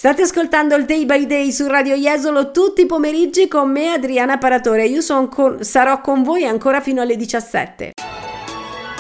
State ascoltando il Day by Day su Radio Jesolo tutti i pomeriggi con me, Adriana Paratore. Io sarò con voi ancora fino alle 17.